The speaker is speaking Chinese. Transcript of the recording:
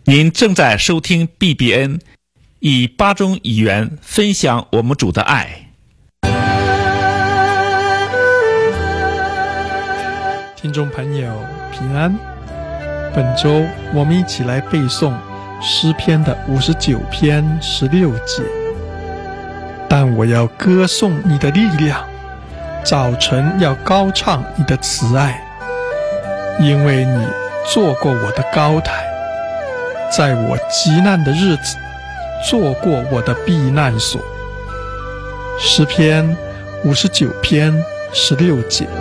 您正在收听 BBN， 以8种语言分享我们主的爱。 听众朋友平安，本周我们一起来背诵诗篇的59篇16节。但我要歌颂你的力量，早晨要高唱你的慈爱，因为你做过我的高台，在我极难的日子做过我的避难所。诗篇59篇16节。